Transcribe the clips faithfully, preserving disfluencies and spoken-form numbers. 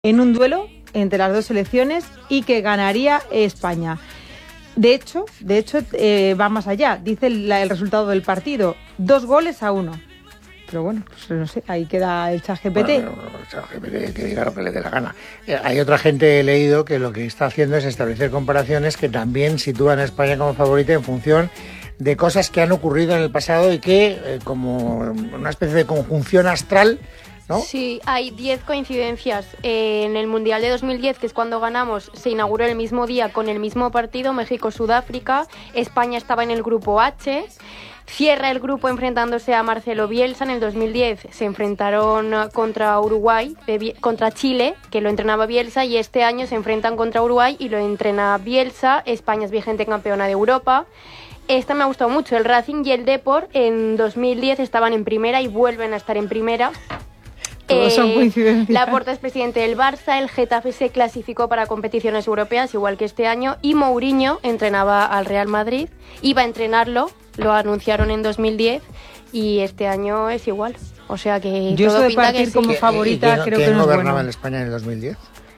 en un duelo entre las dos selecciones y que ganaría España. De hecho, de hecho eh, va más allá. Dice el, el resultado del partido: dos goles a uno. Pero bueno, pues no sé, ahí queda el ChatGPT. Bueno, el ChatGPT que diga lo que le dé la gana. Eh, hay otra gente, he leído, que lo que está haciendo es establecer comparaciones que también sitúan a España como favorita en función de cosas que han ocurrido en el pasado y que, eh, como una especie de conjunción astral, ¿no? Sí, hay diez coincidencias. Eh, en el Mundial de dos mil diez, que es cuando ganamos, se inauguró el mismo día con el mismo partido, México-Sudáfrica. España estaba en el grupo H. Cierra el grupo enfrentándose a Marcelo Bielsa. En el dos mil diez se enfrentaron contra Uruguay, eh, contra Chile, que lo entrenaba Bielsa, y este año se enfrentan contra Uruguay y lo entrena Bielsa. España es vigente campeona de Europa. Esta me ha gustado mucho. El Racing y el Depor en dos mil diez estaban en primera y vuelven a estar en primera. Todos son coincidencias. Laporta es presidente del Barça, el Getafe se clasificó para competiciones europeas, igual que este año, y Mourinho entrenaba al Real Madrid, iba a entrenarlo, lo anunciaron en dos mil diez, y este año es igual. O sea que yo todo eso de pinta partir que como sí. favorita ¿Quién, creo ¿quién que no es gobernaba bueno. en España en el dos mil diez?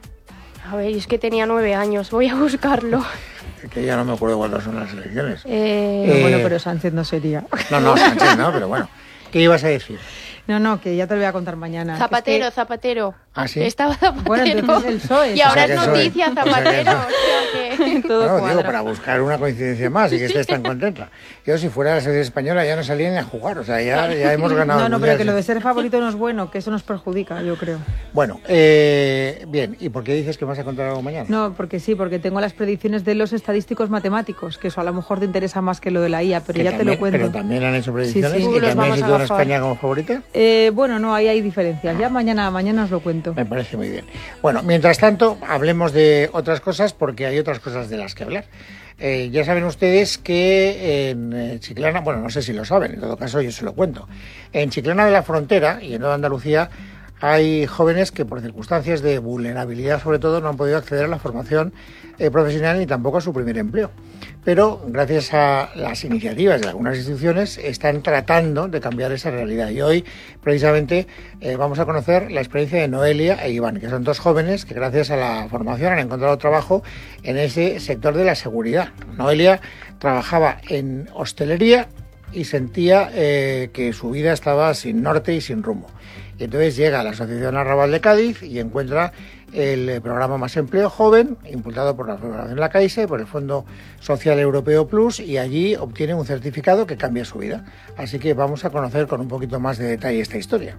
A ver, es que tenía nueve años, voy a buscarlo. Que ya no me acuerdo cuáles son las elecciones. Eh... No, Eh, bueno, pero Sánchez no sería. No, no, Sánchez no, pero bueno. ¿Qué ibas a decir? No, no, que ya te lo voy a contar mañana. Zapatero, Es que... Zapatero. ¿Ah, sí? Estaba Zapatero. Bueno, entonces el P S O E. Y ahora O sea que es el P S O E. noticia, O sea que Zapatero. eso- O sea que... Todo No, cuadra. digo, para buscar una coincidencia más y que estés tan contenta. Yo, si fuera la selección española, ya no salía ni a jugar. O sea, ya, ya hemos ganado No, el no, Mundial. pero que lo de ser favorito no es bueno, que eso nos perjudica, yo creo. Bueno, eh, bien. ¿Y por qué dices que vas a contar algo mañana? No, porque sí, porque tengo las predicciones de los estadísticos matemáticos, que eso a lo mejor te interesa más que lo de la I A, pero Que ya también- te lo cuento. Pero también han hecho predicciones Sí, sí. Uh, y los también vamos a sitúan a agafar. España como favorita. Eh, bueno, no, ahí hay diferencias. Ya mañana, mañana os lo cuento. Me parece muy bien. Bueno, mientras tanto, hablemos de otras cosas porque hay otras cosas de las que hablar. Eh, ya saben ustedes que en eh, Chiclana, bueno, no sé si lo saben, en todo caso yo se lo cuento. En Chiclana de la Frontera y en Nueva Andalucía hay jóvenes que por circunstancias de vulnerabilidad sobre todo no han podido acceder a la formación eh, profesional ni tampoco a su primer empleo. Pero gracias a las iniciativas de algunas instituciones están tratando de cambiar esa realidad. Y hoy precisamente eh, vamos a conocer la experiencia de Noelia e Iván, que son dos jóvenes que gracias a la formación han encontrado trabajo en ese sector de la seguridad. Noelia trabajaba en hostelería y sentía eh, que su vida estaba sin norte y sin rumbo. Y entonces llega a la Asociación Arrabal de Cádiz y encuentra el programa Más Empleo Joven, impulsado por la Federación La Caixa y por el Fondo Social Europeo Plus, y allí obtiene un certificado que cambia su vida. Así que vamos a conocer con un poquito más de detalle esta historia.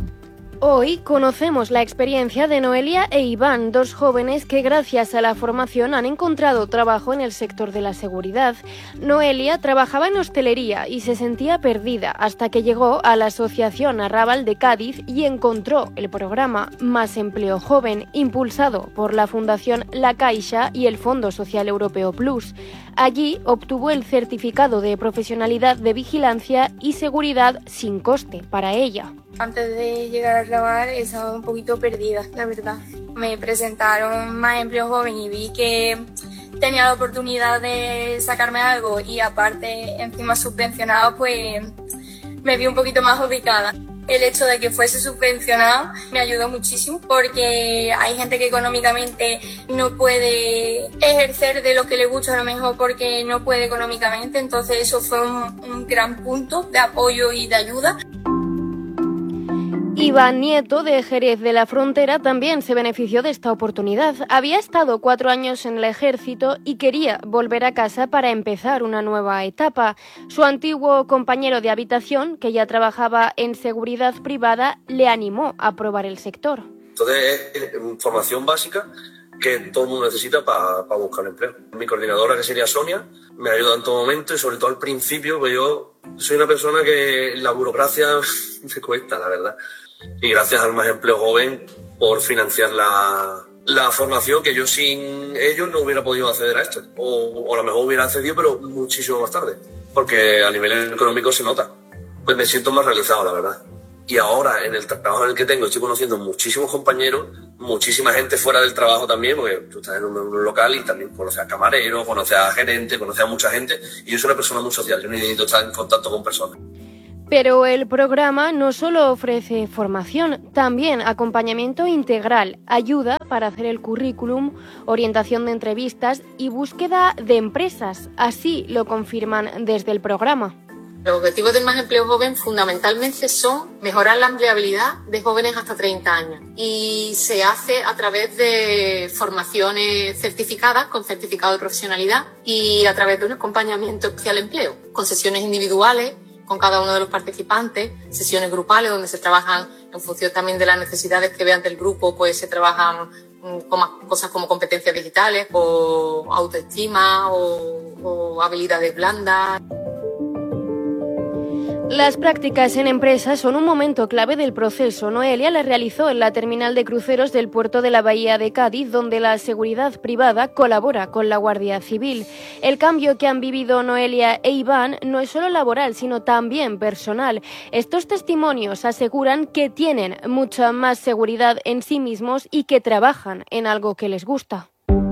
Hoy conocemos la experiencia de Noelia e Iván, dos jóvenes que gracias a la formación han encontrado trabajo en el sector de la seguridad. Noelia trabajaba en hostelería y se sentía perdida hasta que llegó a la Asociación Arrabal de Cádiz y encontró el programa Más Empleo Joven, impulsado por la Fundación La Caixa y el Fondo Social Europeo Plus. Allí obtuvo el certificado de profesionalidad de vigilancia y seguridad sin coste para ella. Antes de llegar a trabajar estaba un poquito perdida, la verdad. Me presentaron Más Empleo Joven y vi que tenía la oportunidad de sacarme algo y aparte encima subvencionado, pues me vi un poquito más ubicada. El hecho de que fuese subvencionado me ayudó muchísimo porque hay gente que económicamente no puede ejercer de lo que le gusta a lo mejor porque no puede económicamente, entonces eso fue un, un gran punto de apoyo y de ayuda. Iván Nieto, de Jerez de la Frontera, también se benefició de esta oportunidad. Había estado cuatro años en el ejército y quería volver a casa para empezar una nueva etapa. Su antiguo compañero de habitación, que ya trabajaba en seguridad privada, le animó a probar el sector. Entonces es formación básica que todo el mundo necesita para pa buscar empleo. Mi coordinadora, que sería Sonia, me ayuda en todo momento y sobre todo al principio, pues yo soy una persona que la burocracia me cuesta, la verdad. Y gracias al Más Empleo Joven por financiar la, la formación, que yo sin ellos no hubiera podido acceder a esto. O, o a lo mejor hubiera accedido, pero muchísimo más tarde. Porque a nivel económico se nota. Pues me siento más realizado, la verdad. Y ahora, en el trabajo en el que tengo, estoy conociendo muchísimos compañeros, muchísima gente fuera del trabajo también, porque tú estás en un, un local y también conoces a camareros, conoces a gerentes, conoces a mucha gente. Y yo soy una persona muy social, yo necesito estar en contacto con personas. Pero el programa no solo ofrece formación, también acompañamiento integral, ayuda para hacer el currículum, orientación de entrevistas y búsqueda de empresas. Así lo confirman desde el programa. Los objetivos del Más Empleo Joven fundamentalmente son mejorar la empleabilidad de jóvenes hasta treinta años y se hace a través de formaciones certificadas con certificado de profesionalidad y a través de un acompañamiento especial empleo, con sesiones individuales con cada uno de los participantes, sesiones grupales donde se trabajan en función también de las necesidades que vean del grupo, pues se trabajan con más cosas como competencias digitales o autoestima o, o habilidades blandas. Las prácticas en empresas son un momento clave del proceso. Noelia las realizó en la terminal de cruceros del puerto de la Bahía de Cádiz, donde la seguridad privada colabora con la Guardia Civil. El cambio que han vivido Noelia e Iván no es solo laboral, sino también personal. Estos testimonios aseguran que tienen mucha más seguridad en sí mismos y que trabajan en algo que les gusta.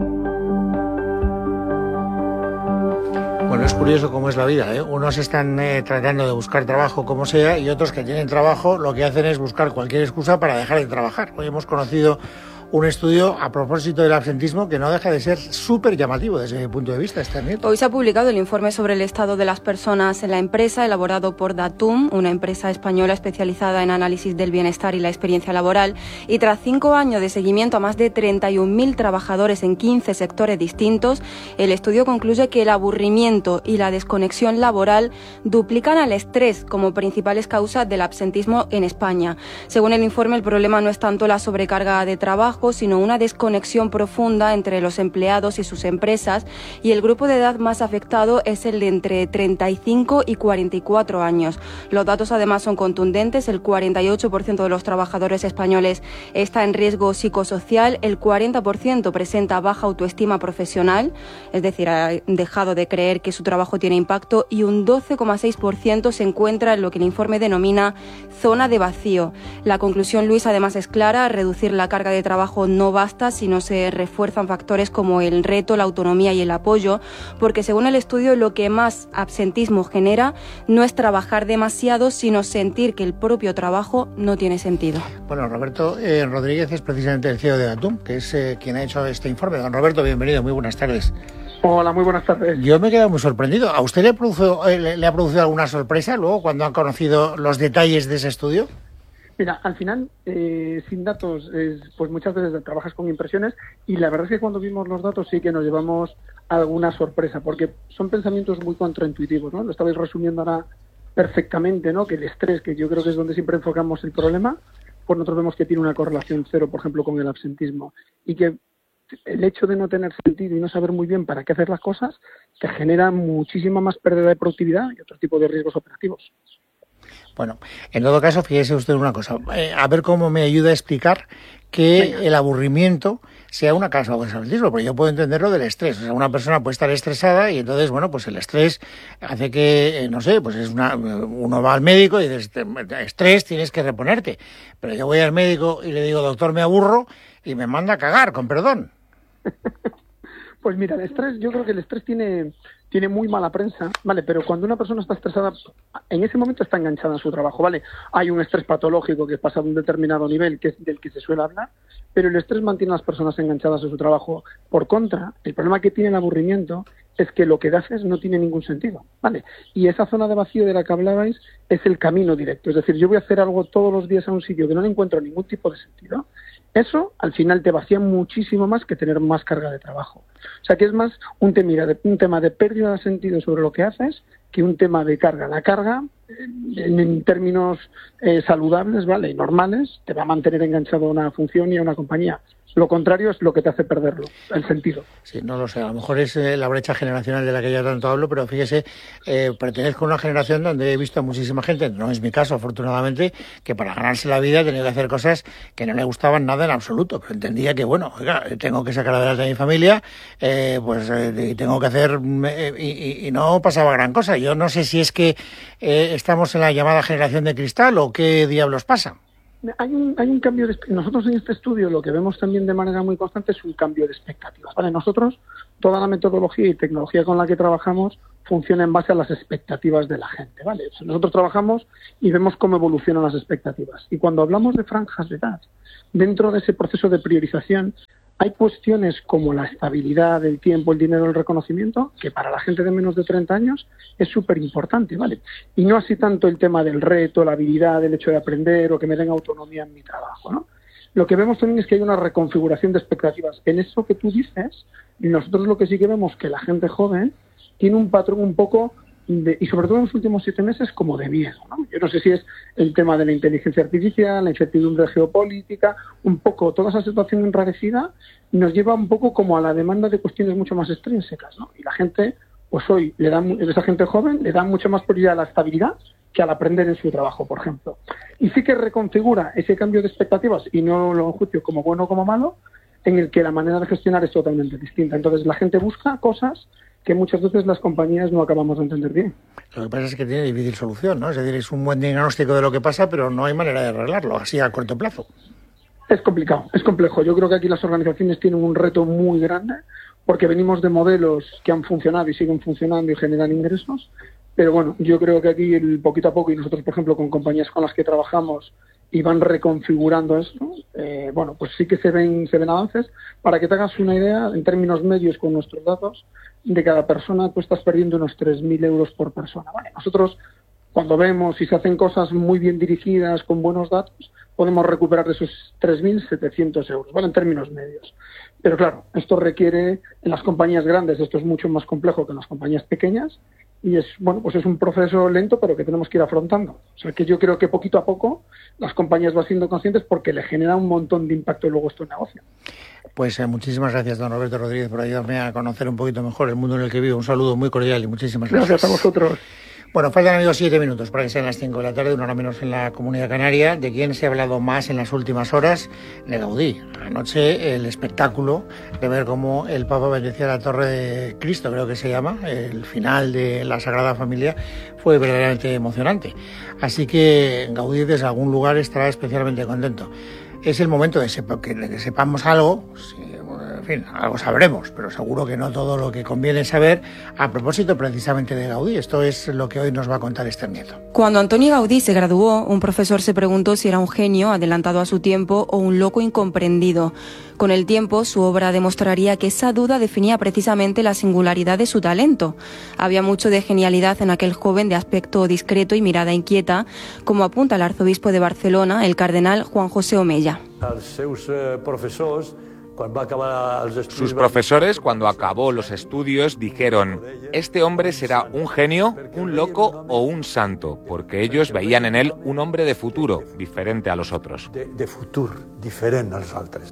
Bueno, es curioso cómo es la vida, ¿eh? Unos están eh, tratando de buscar trabajo como sea y otros que tienen trabajo lo que hacen es buscar cualquier excusa para dejar de trabajar. Hoy hemos conocido un estudio a propósito del absentismo que no deja de ser súper llamativo desde mi punto de vista, Esther Nieto. Hoy se ha publicado el informe sobre el estado de las personas en la empresa, elaborado por Datum, una empresa española especializada en análisis del bienestar y la experiencia laboral, y tras cinco años de seguimiento a más de treinta y un mil trabajadores en quince sectores distintos, el estudio concluye que el aburrimiento y la desconexión laboral duplican al estrés como principales causas del absentismo en España. Según el informe, el problema no es tanto la sobrecarga de trabajo, sino una desconexión profunda entre los empleados y sus empresas, y el grupo de edad más afectado es el de entre treinta y cinco y cuarenta y cuatro años. Los datos además son contundentes: el cuarenta y ocho por ciento de los trabajadores españoles está en riesgo psicosocial, el cuarenta por ciento presenta baja autoestima profesional, es decir, ha dejado de creer que su trabajo tiene impacto, y un doce coma seis por ciento se encuentra en lo que el informe denomina zona de vacío. La conclusión, Luis, además es clara: reducir la carga de trabajo no basta si no se refuerzan factores como el reto, la autonomía y el apoyo, porque según el estudio lo que más absentismo genera no es trabajar demasiado, sino sentir que el propio trabajo no tiene sentido. Bueno, Roberto eh, Rodríguez es precisamente el C E O de Datum, que es eh, quien ha hecho este informe. Don Roberto, bienvenido, muy buenas tardes. Hola, muy buenas tardes. Yo me he quedado muy sorprendido. ¿A usted le, produjo, eh, le, le ha producido alguna sorpresa luego cuando han conocido los detalles de ese estudio? Mira, al final, eh, sin datos, es, pues muchas veces trabajas con impresiones, y la verdad es que cuando vimos los datos sí que nos llevamos alguna sorpresa, porque son pensamientos muy contraintuitivos, ¿no? Lo estabais resumiendo ahora perfectamente, ¿no? Que el estrés, que yo creo que es donde siempre enfocamos el problema, pues nosotros vemos que tiene una correlación cero, por ejemplo, con el absentismo, y que el hecho de no tener sentido y no saber muy bien para qué hacer las cosas te genera muchísima más pérdida de productividad y otro tipo de riesgos operativos. Bueno, en todo caso, fíjese usted una cosa, eh, a ver cómo me ayuda a explicar que Venga. el aburrimiento sea una causa del absentismo, porque yo puedo entender lo del estrés. O sea, una persona puede estar estresada y entonces, bueno, pues el estrés hace que, eh, no sé, pues es una, uno va al médico y dice, estrés, tienes que reponerte. Pero yo voy al médico y le digo, doctor, me aburro, y me manda a cagar, con perdón. Pues mira, el estrés, yo creo que el estrés tiene... tiene muy mala prensa, ¿vale? Pero cuando una persona está estresada, en ese momento está enganchada en su trabajo, ¿vale? Hay un estrés patológico que pasa de un determinado nivel, que es del que se suele hablar, pero el estrés mantiene a las personas enganchadas en su trabajo. Por contra, el problema que tiene el aburrimiento es que lo que haces no tiene ningún sentido, ¿vale? Y esa zona de vacío de la que hablabais es el camino directo. Es decir, yo voy a hacer algo todos los días a un sitio que no le encuentro ningún tipo de sentido. Eso, al final, te vacía muchísimo más que tener más carga de trabajo. O sea, que es más un tema de, un tema de pérdida de sentido sobre lo que haces que un tema de carga. La carga, en, en términos eh, saludables, ¿vale?, y normales, te va a mantener enganchado a una función y a una compañía. Lo contrario es lo que te hace perderlo, el sentido. Sí, no lo sé, a lo mejor es eh, la brecha generacional de la que ya tanto hablo, pero fíjese, eh, pertenezco a una generación donde he visto a muchísima gente, no es mi caso afortunadamente, que para ganarse la vida tenía que hacer cosas que no le gustaban nada en absoluto, pero entendía que, bueno, oiga, tengo que sacar adelante a mi familia, eh, pues eh, tengo que hacer, eh, y, y no pasaba gran cosa. Yo no sé si es que eh, estamos en la llamada generación de cristal o qué diablos pasa. Hay un, hay un cambio de... Nosotros en este estudio lo que vemos también de manera muy constante es un cambio de expectativas. ¿Vale? Nosotros, toda la metodología y tecnología con la que trabajamos funciona en base a las expectativas de la gente. ¿Vale? O sea, nosotros trabajamos y vemos cómo evolucionan las expectativas. Y cuando hablamos de franjas de edad, dentro de ese proceso de priorización, hay cuestiones como la estabilidad, el tiempo, el dinero, el reconocimiento, que para la gente de menos de treinta años es súper importante, ¿vale? Y no así tanto el tema del reto, la habilidad, el hecho de aprender o que me den autonomía en mi trabajo, ¿no? Lo que vemos también es que hay una reconfiguración de expectativas. En eso que tú dices, y nosotros lo que sí que vemos que la gente joven tiene un patrón un poco... De, y sobre todo en los últimos siete meses como de miedo, ¿no? Yo no sé si es el tema de la inteligencia artificial, la incertidumbre geopolítica, un poco toda esa situación enrarecida nos lleva un poco como a la demanda de cuestiones mucho más extrínsecas, ¿no? Y la gente, pues hoy, le da, esa gente joven le da mucho más prioridad a la estabilidad que al aprender en su trabajo, por ejemplo. Y sí que reconfigura ese cambio de expectativas, y no lo enjuicio como bueno o como malo, en el que la manera de gestionar es totalmente distinta. Entonces la gente busca cosas que muchas veces las compañías no acabamos de entender bien. Lo que pasa es que tiene difícil solución, ¿no? Es decir, es un buen diagnóstico de lo que pasa, pero no hay manera de arreglarlo, así a corto plazo. Es complicado, es complejo. Yo creo que aquí las organizaciones tienen un reto muy grande, porque venimos de modelos que han funcionado y siguen funcionando y generan ingresos, pero bueno, yo creo que aquí el poquito a poco, y nosotros, por ejemplo, con compañías con las que trabajamos, y van reconfigurando esto, eh, bueno, pues sí que se ven, se ven avances. Para que te hagas una idea, en términos medios con nuestros datos, de cada persona tú estás perdiendo unos tres mil euros por persona. Vale, nosotros, cuando vemos si se hacen cosas muy bien dirigidas, con buenos datos, podemos recuperar de esos tres mil setecientos euros, ¿vale? En términos medios. Pero claro, esto requiere, en las compañías grandes, esto es mucho más complejo que en las compañías pequeñas, y es, bueno, pues es un proceso lento, pero que tenemos que ir afrontando. O sea, que yo creo que poquito a poco las compañías van siendo conscientes porque le genera un montón de impacto luego esto en negocio. Pues eh, muchísimas gracias, don Roberto Rodríguez, por ayudarme a conocer un poquito mejor el mundo en el que vivo. Un saludo muy cordial y muchísimas gracias. Gracias a vosotros. Bueno, faltan, amigos, siete minutos para que sean las cinco de la tarde, una hora menos en la Comunidad Canaria. ¿De quién se ha hablado más en las últimas horas? De Gaudí. Anoche el espectáculo de ver cómo el Papa bendecía la Torre de Cristo, creo que se llama, el final de la Sagrada Familia, fue verdaderamente emocionante. Así que Gaudí desde algún lugar estará especialmente contento. Es el momento de que sepamos algo, en fin, algo sabremos, pero seguro que no todo lo que conviene saber a propósito precisamente de Gaudí. Esto es lo que hoy nos va a contar Esther Nieto. Cuando Antoni Gaudí se graduó, un profesor se preguntó si era un genio adelantado a su tiempo o un loco incomprendido. Con el tiempo, su obra demostraría que esa duda definía precisamente la singularidad de su talento. Había mucho de genialidad en aquel joven de aspecto discreto y mirada inquieta, como apunta el arzobispo de Barcelona, el cardenal Juan José Omeya. Sus profesores, cuando acabó los estudios, dijeron: este hombre será un genio, un loco o un santo, porque ellos veían en él un hombre de futuro, diferente a los otros. De, de futuro, diferente a los otros.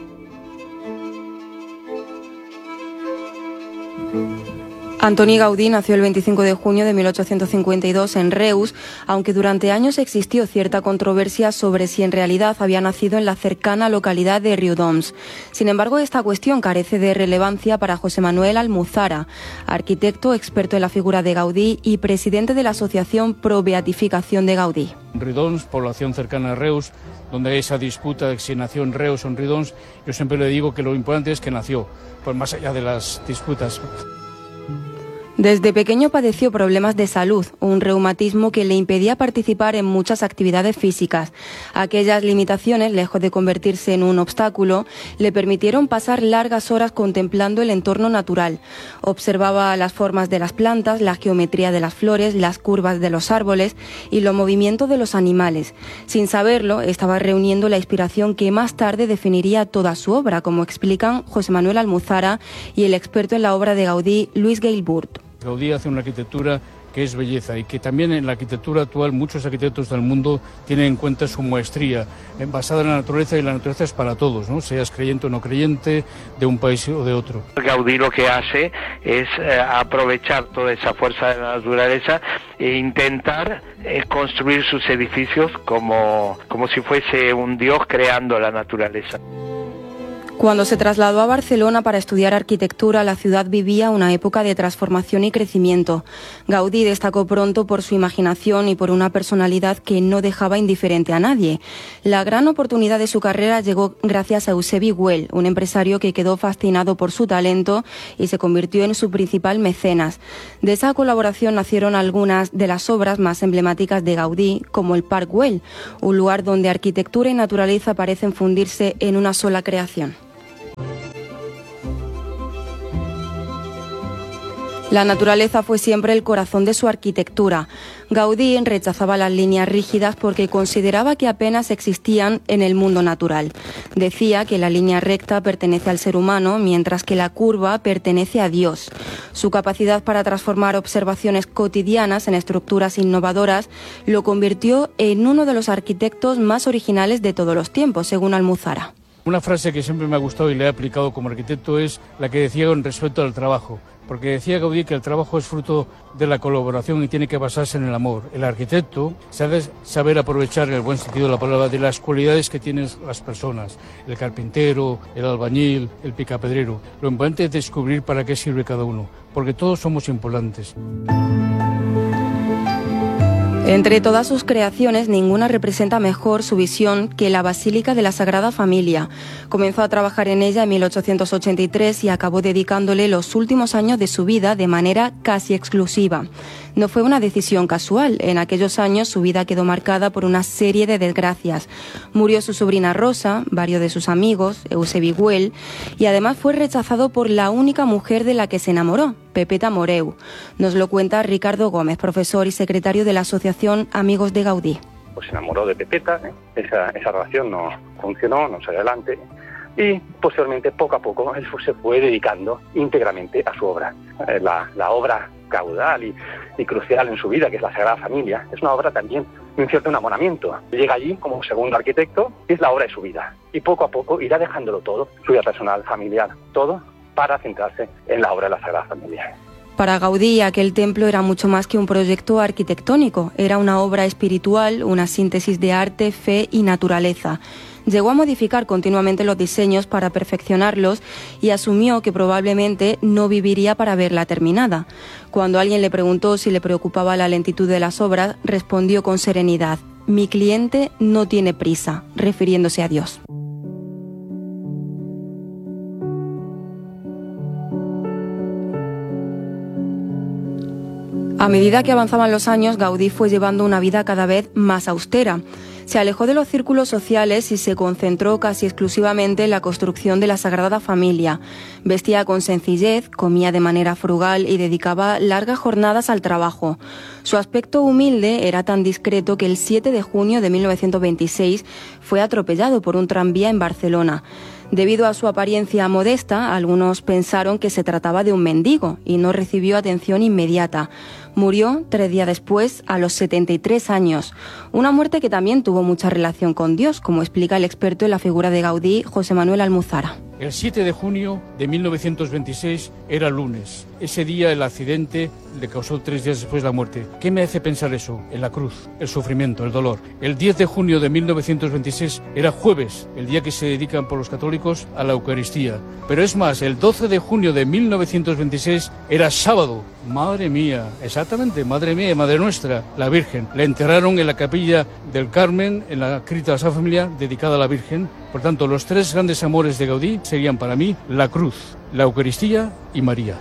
Antoni Gaudí nació el veinticinco de junio de mil ochocientos cincuenta y dos en Reus, aunque durante años existió cierta controversia sobre si en realidad había nacido en la cercana localidad de Riudoms. Sin embargo, esta cuestión carece de relevancia para José Manuel Almuzara, arquitecto experto en la figura de Gaudí y presidente de la Asociación Pro Beatificación de Gaudí. Riudoms, población cercana a Reus, donde hay esa disputa de si nació en Reus o en Riudoms, yo siempre le digo que lo importante es que nació, pues más allá de las disputas. Desde pequeño padeció problemas de salud, un reumatismo que le impedía participar en muchas actividades físicas. Aquellas limitaciones, lejos de convertirse en un obstáculo, le permitieron pasar largas horas contemplando el entorno natural. Observaba las formas de las plantas, la geometría de las flores, las curvas de los árboles y los movimientos de los animales. Sin saberlo, estaba reuniendo la inspiración que más tarde definiría toda su obra, como explican José Manuel Almuzara y el experto en la obra de Gaudí, Luis Geilburt. Gaudí hace una arquitectura que es belleza y que también en la arquitectura actual muchos arquitectos del mundo tienen en cuenta su maestría basada en la naturaleza, y la naturaleza es para todos, ¿no? Seas creyente o no creyente, de un país o de otro. Gaudí lo que hace es eh, aprovechar toda esa fuerza de la naturaleza e intentar eh, construir sus edificios como, como si fuese un dios creando la naturaleza. Cuando se trasladó a Barcelona para estudiar arquitectura, la ciudad vivía una época de transformación y crecimiento. Gaudí destacó pronto por su imaginación y por una personalidad que no dejaba indiferente a nadie. La gran oportunidad de su carrera llegó gracias a Eusebi Güell, un empresario que quedó fascinado por su talento y se convirtió en su principal mecenas. De esa colaboración nacieron algunas de las obras más emblemáticas de Gaudí, como el Parc Güell, un lugar donde arquitectura y naturaleza parecen fundirse en una sola creación. La naturaleza fue siempre el corazón de su arquitectura. Gaudí rechazaba las líneas rígidas porque consideraba que apenas existían en el mundo natural. Decía que la línea recta pertenece al ser humano, mientras que la curva pertenece a Dios. Su capacidad para transformar observaciones cotidianas en estructuras innovadoras lo convirtió en uno de los arquitectos más originales de todos los tiempos, según Almuzara. Una frase que siempre me ha gustado y le he aplicado como arquitecto es la que decía con respecto al trabajo. Porque decía Gaudí que el trabajo es fruto de la colaboración y tiene que basarse en el amor. El arquitecto sabe saber aprovechar, en el buen sentido de la palabra, de las cualidades que tienen las personas. El carpintero, el albañil, el picapedrero. Lo importante es descubrir para qué sirve cada uno, porque todos somos importantes. Entre todas sus creaciones, ninguna representa mejor su visión que la Basílica de la Sagrada Familia. Comenzó a trabajar en ella en mil ochocientos ochenta y tres y acabó dedicándole los últimos años de su vida de manera casi exclusiva. No fue una decisión casual. En aquellos años su vida quedó marcada por una serie de desgracias. Murió su sobrina Rosa, varios de sus amigos, Eusebi Güell, y además fue rechazado por la única mujer de la que se enamoró, Pepeta Moreu. Nos lo cuenta Ricardo Gómez, profesor y secretario de la Asociación Amigos de Gaudí. Pues se enamoró de Pepeta, ¿eh? esa, esa relación no funcionó, no salió adelante, y posteriormente, poco a poco, él se fue dedicando íntegramente a su obra. Eh, la, la obra caudal y, y crucial en su vida, que es la Sagrada Familia, es una obra también de un cierto enamoramiento. Llega allí como segundo arquitecto y es la obra de su vida. Y poco a poco irá dejándolo todo, su vida personal, familiar, todo, para centrarse en la obra de la Sagrada Familia. Para Gaudí, aquel templo era mucho más que un proyecto arquitectónico. Era una obra espiritual, una síntesis de arte, fe y naturaleza. Llegó a modificar continuamente los diseños para perfeccionarlos y asumió que probablemente no viviría para verla terminada. Cuando alguien le preguntó si le preocupaba la lentitud de las obras, respondió con serenidad: «Mi cliente no tiene prisa», refiriéndose a Dios. A medida que avanzaban los años, Gaudí fue llevando una vida cada vez más austera. Se alejó de los círculos sociales y se concentró casi exclusivamente en la construcción de la Sagrada Familia. Vestía con sencillez, comía de manera frugal y dedicaba largas jornadas al trabajo. Su aspecto humilde era tan discreto que el siete de junio de mil novecientos veintiséis fue atropellado por un tranvía en Barcelona. Debido a su apariencia modesta, algunos pensaron que se trataba de un mendigo y no recibió atención inmediata. Murió tres días después, a los setenta y tres años. Una muerte que también tuvo mucha relación con Dios, como explica el experto en la figura de Gaudí, José Manuel Almuzara. El siete de junio de mil novecientos veintiséis era lunes. Ese día el accidente le causó tres días después la muerte. ¿Qué me hace pensar eso? En la cruz, el sufrimiento, el dolor. El diez de junio de mil novecientos veintiséis era jueves, el día que se dedican por los católicos a la Eucaristía. Pero es más, el doce de junio de mil novecientos veintiséis era sábado. Madre mía, exactamente, madre mía, madre nuestra, la Virgen. La enterraron en la capilla del Carmen, en la cripta de la Sagrada Familia, dedicada a la Virgen. Por tanto, los tres grandes amores de Gaudí serían para mí la cruz, la Eucaristía y María.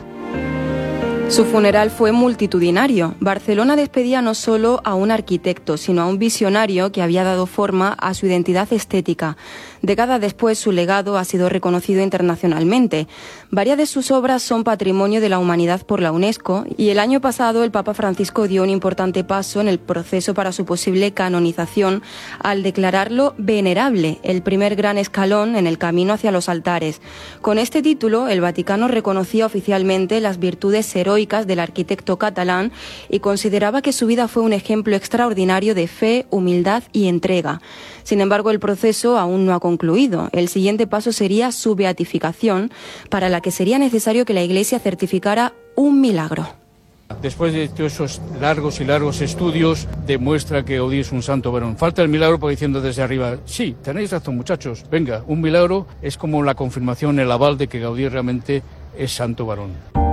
Su funeral fue multitudinario. Barcelona despedía no solo a un arquitecto, sino a un visionario que había dado forma a su identidad estética. Décadas después, su legado ha sido reconocido internacionalmente. Varias de sus obras son Patrimonio de la Humanidad por la UNESCO y el año pasado el Papa Francisco dio un importante paso en el proceso para su posible canonización al declararlo venerable, el primer gran escalón en el camino hacia los altares. Con este título, el Vaticano reconocía oficialmente las virtudes heroicas del arquitecto catalán y consideraba que su vida fue un ejemplo extraordinario de fe, humildad y entrega. Sin embargo, el proceso aún no ha concluido. El siguiente paso sería su beatificación, para la que sería necesario que la Iglesia certificara un milagro. Después de todos esos largos y largos estudios, demuestra que Gaudí es un santo varón. Falta el milagro para diciendo desde arriba, sí, tenéis razón, muchachos, venga, un milagro es como la confirmación, el aval de que Gaudí realmente es santo varón.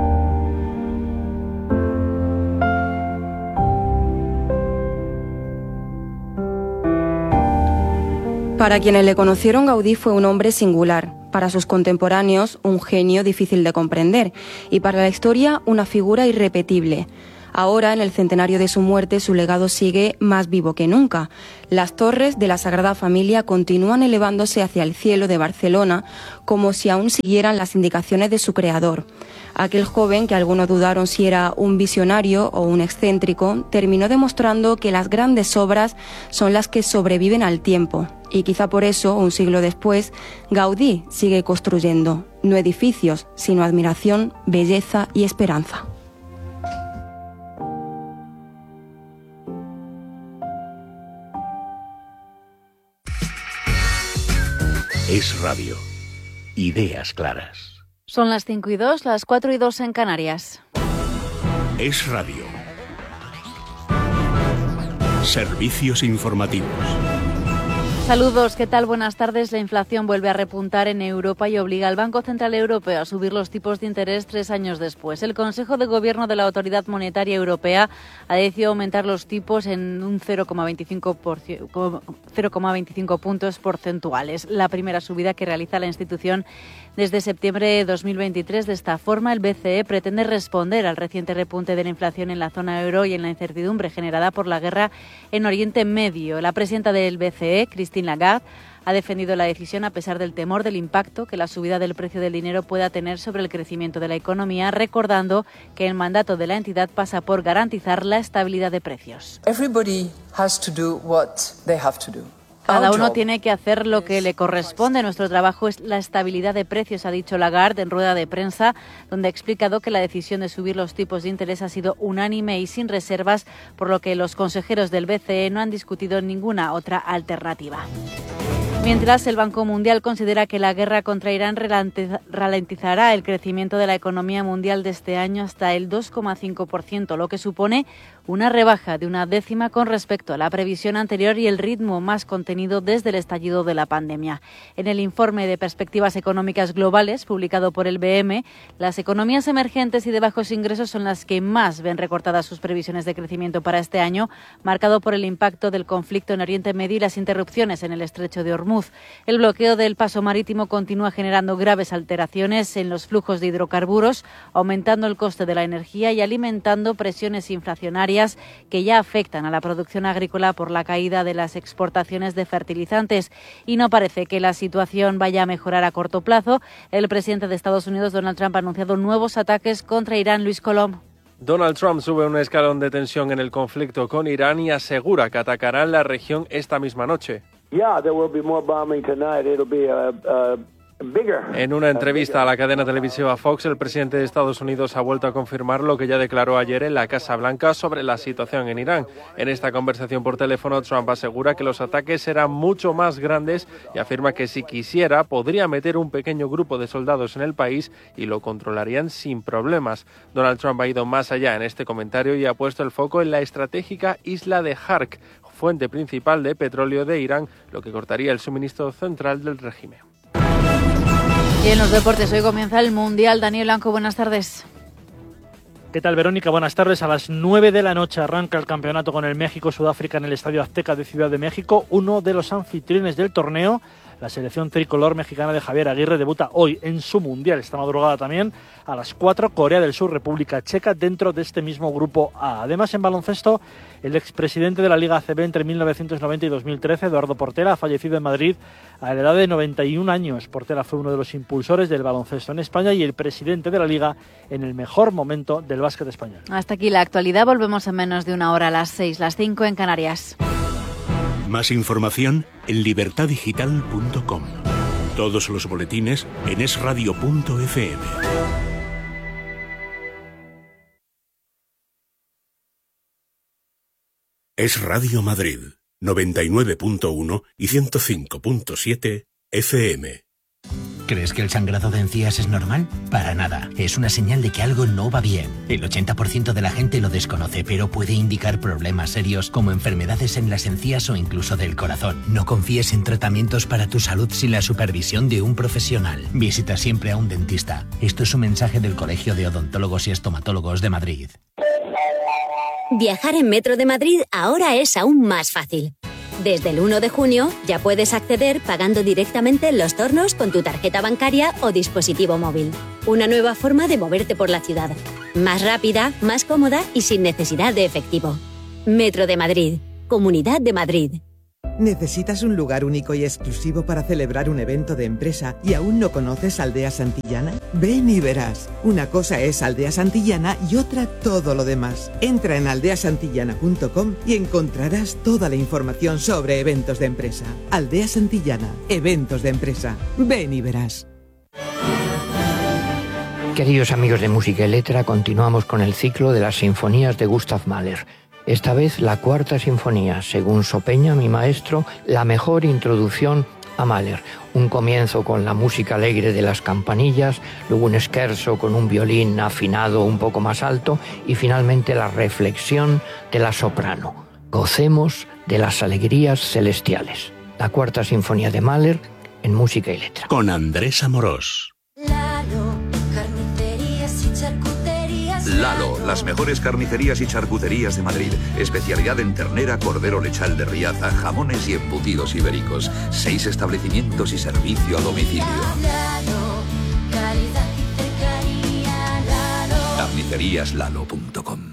Para quienes le conocieron, Gaudí fue un hombre singular. Para sus contemporáneos, un genio difícil de comprender. Y para la historia, una figura irrepetible. Ahora, en el centenario de su muerte, su legado sigue más vivo que nunca. Las torres de la Sagrada Familia continúan elevándose hacia el cielo de Barcelona como si aún siguieran las indicaciones de su creador. Aquel joven, que algunos dudaron si era un visionario o un excéntrico, terminó demostrando que las grandes obras son las que sobreviven al tiempo. Y quizá por eso, un siglo después, Gaudí sigue construyendo, no edificios, sino admiración, belleza y esperanza. Es Radio. Ideas claras. Son las cinco y dos, las cuatro y dos en Canarias. Es Radio. Servicios informativos. Saludos, ¿qué tal? Buenas tardes. La inflación vuelve a repuntar en Europa y obliga al Banco Central Europeo a subir los tipos de interés tres años después. El Consejo de Gobierno de la Autoridad Monetaria Europea ha decidido aumentar los tipos en un cero coma veinticinco puntos porcentuales. La primera subida que realiza la institución desde septiembre de dos mil veintitrés. De esta forma, el B C E pretende responder al reciente repunte de la inflación en la zona euro y en la incertidumbre generada por la guerra en Oriente Medio. La presidenta del B C E, Christine Lagarde, ha defendido la decisión a pesar del temor del impacto que la subida del precio del dinero pueda tener sobre el crecimiento de la economía, recordando que el mandato de la entidad pasa por garantizar la estabilidad de precios. Everybody has to do what they have to do. Cada uno tiene que hacer lo que le corresponde. Nuestro trabajo es la estabilidad de precios, ha dicho Lagarde en rueda de prensa, donde ha explicado que la decisión de subir los tipos de interés ha sido unánime y sin reservas, por lo que los consejeros del B C E no han discutido ninguna otra alternativa. Mientras, el Banco Mundial considera que la guerra contra Irán ralentizará el crecimiento de la economía mundial de este año hasta el dos coma cinco por ciento, lo que supone una rebaja de una décima con respecto a la previsión anterior y el ritmo más contenido desde el estallido de la pandemia. En el informe de perspectivas económicas globales publicado por el B M, las economías emergentes y de bajos ingresos son las que más ven recortadas sus previsiones de crecimiento para este año, marcado por el impacto del conflicto en Oriente Medio y las interrupciones en el estrecho de Hormuz. El bloqueo del paso marítimo continúa generando graves alteraciones en los flujos de hidrocarburos, aumentando el coste de la energía y alimentando presiones inflacionarias que ya afectan a la producción agrícola por la caída de las exportaciones de fertilizantes. Y no parece que la situación vaya a mejorar a corto plazo. El presidente de Estados Unidos, Donald Trump, ha anunciado nuevos ataques contra Irán. Luis Colom. Donald Trump sube un escalón de tensión en el conflicto con Irán y asegura que atacarán la región esta misma noche. Yeah, there will be more bombing tonight. It'll be a, a bigger. En una entrevista a la cadena televisiva Fox, el presidente de Estados Unidos ha vuelto a confirmar lo que ya declaró ayer en la Casa Blanca sobre la situación en Irán. En esta conversación por teléfono, Trump asegura que los ataques serán mucho más grandes y afirma que si quisiera podría meter un pequeño grupo de soldados en el país y lo controlarían sin problemas. Donald Trump ha ido más allá en este comentario y ha puesto el foco en la estratégica isla de Hark, fuente principal de petróleo de Irán, lo que cortaría el suministro central del régimen. Y en los deportes, hoy comienza el Mundial. Daniel Blanco, buenas tardes. ¿Qué tal, Verónica? Buenas tardes. A las nueve de la noche arranca el campeonato con el México-Sudáfrica en el Estadio Azteca de Ciudad de México. Uno de los anfitriones del torneo, la selección tricolor mexicana de Javier Aguirre, debuta hoy en su Mundial. Esta madrugada también a las cuatro, Corea del Sur, República Checa, dentro de este mismo grupo A. Además, en baloncesto, el expresidente de la Liga A C B entre mil novecientos noventa y dos mil trece, Eduardo Portela, ha fallecido en Madrid a la edad de noventa y un años. Portela fue uno de los impulsores del baloncesto en España y el presidente de la Liga en el mejor momento del básquet español. Hasta aquí la actualidad. Volvemos en menos de una hora, a las seis, las cinco en Canarias. Más información en libertad digital punto com. Todos los boletines en es radio punto efe eme. Es Radio Madrid, noventa y nueve punto uno y ciento cinco punto siete efe eme. ¿Crees que el sangrado de encías es normal? Para nada. Es una señal de que algo no va bien. El ochenta por ciento de la gente lo desconoce, pero puede indicar problemas serios como enfermedades en las encías o incluso del corazón. No confíes en tratamientos para tu salud sin la supervisión de un profesional. Visita siempre a un dentista. Esto es un mensaje del Colegio de Odontólogos y Estomatólogos de Madrid. Viajar en Metro de Madrid ahora es aún más fácil. Desde el uno de junio ya puedes acceder pagando directamente en los tornos con tu tarjeta bancaria o dispositivo móvil. Una nueva forma de moverte por la ciudad. Más rápida, más cómoda y sin necesidad de efectivo. Metro de Madrid. Comunidad de Madrid. ¿Necesitas un lugar único y exclusivo para celebrar un evento de empresa y aún no conoces Aldea Santillana? Ven y verás. Una cosa es Aldea Santillana y otra todo lo demás. Entra en aldea santillana punto com y encontrarás toda la información sobre eventos de empresa. Aldea Santillana, eventos de empresa. Ven y verás. Queridos amigos de Música y Letra, continuamos con el ciclo de las sinfonías de Gustav Mahler. Esta vez la cuarta sinfonía, según Sopeña, mi maestro, la mejor introducción a Mahler. Un comienzo con la música alegre de las campanillas, luego un scherzo con un violín afinado un poco más alto y finalmente la reflexión de la soprano. Gocemos de las alegrías celestiales. La cuarta sinfonía de Mahler en Música y Letra. Con Andrés Amorós. Lalo, las mejores carnicerías y charcuterías de Madrid. Especialidad en ternera, cordero lechal de Riaza, jamones y embutidos ibéricos. Seis establecimientos y servicio a domicilio. carnicerías lalo punto com.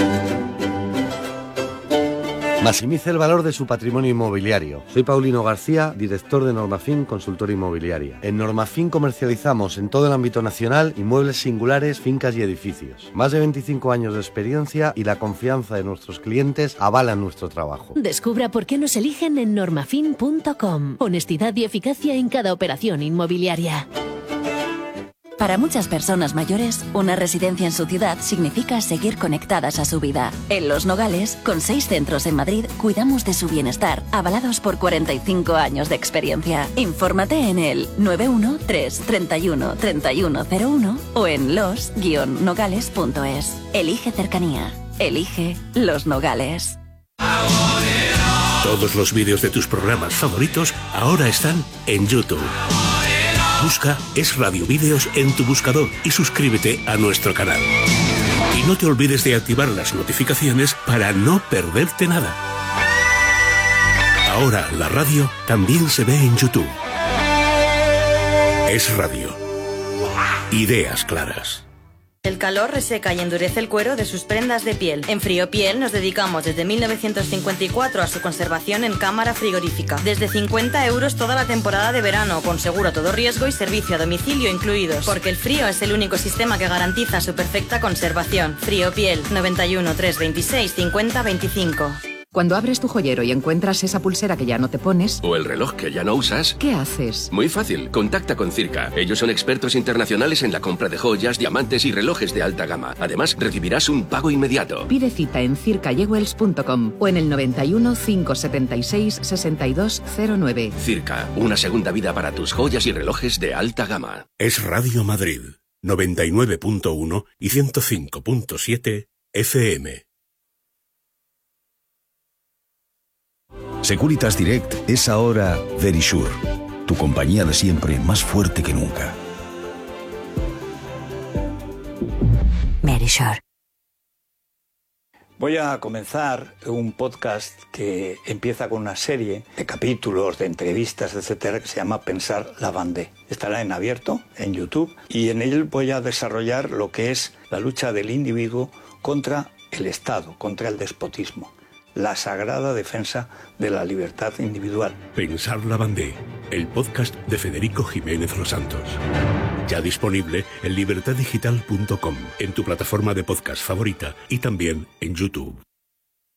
Maximice el valor de su patrimonio inmobiliario. Soy Paulino García, director de Normafin Consultora Inmobiliaria. En Normafin comercializamos en todo el ámbito nacional inmuebles singulares, fincas y edificios. Más de veinticinco años de experiencia y la confianza de nuestros clientes avalan nuestro trabajo. Descubra por qué nos eligen en normafin punto com. Honestidad y eficacia en cada operación inmobiliaria. Para muchas personas mayores, una residencia en su ciudad significa seguir conectadas a su vida. En Los Nogales, con seis centros en Madrid, cuidamos de su bienestar, avalados por cuarenta y cinco años de experiencia. Infórmate en el nueve uno tres, treinta y uno, treinta y uno cero uno o en los guion nogales punto es. Elige cercanía. Elige Los Nogales. Todos los vídeos de tus programas favoritos ahora están en YouTube. Busca Es Radio Vídeos en tu buscador y suscríbete a nuestro canal. Y no te olvides de activar las notificaciones para no perderte nada. Ahora la radio también se ve en YouTube. Es Radio. Ideas claras. El calor reseca y endurece el cuero de sus prendas de piel. En Friopiel nos dedicamos desde mil novecientos cincuenta y cuatro a su conservación en cámara frigorífica. Desde cincuenta euros toda la temporada de verano, con seguro a todo riesgo y servicio a domicilio incluidos. Porque el frío es el único sistema que garantiza su perfecta conservación. Friopiel, noventa y uno, trescientos veintiséis, cincuenta, veinticinco. Cuando abres tu joyero y encuentras esa pulsera que ya no te pones... o el reloj que ya no usas... ¿qué haces? Muy fácil, contacta con Circa. Ellos son expertos internacionales en la compra de joyas, diamantes y relojes de alta gama. Además, recibirás un pago inmediato. Pide cita en circa jewels punto com o en el noventa y uno, cinco setenta y seis, sesenta y dos cero nueve. Circa, una segunda vida para tus joyas y relojes de alta gama. Es Radio Madrid, noventa y nueve punto uno y ciento cinco punto siete F M. Securitas Direct es ahora Verisure, tu compañía de siempre más fuerte que nunca. Verisure. Voy a comenzar un podcast que empieza con una serie de capítulos, de entrevistas, etcétera, que se llama Pensar la Vendée. Estará en abierto, en YouTube, y en él voy a desarrollar lo que es la lucha del individuo contra el Estado, contra el despotismo. La sagrada defensa de la libertad individual. Pensar la Vendée, el podcast de Federico Jiménez Los Santos. Ya disponible en libertad digital punto com, en tu plataforma de podcast favorita y también en YouTube.